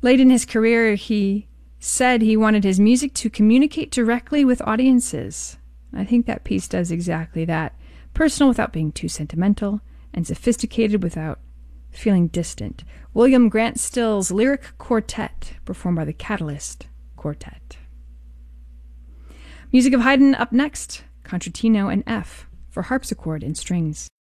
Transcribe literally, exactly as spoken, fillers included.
Late in his career, he said he wanted his music to communicate directly with audiences. I think that piece does exactly that. Personal without being too sentimental, and sophisticated without feeling distant. William Grant Still's Lyric Quartet, performed by the Catalyst Quartet. Music of Haydn up next, Concertino in F for harpsichord and strings.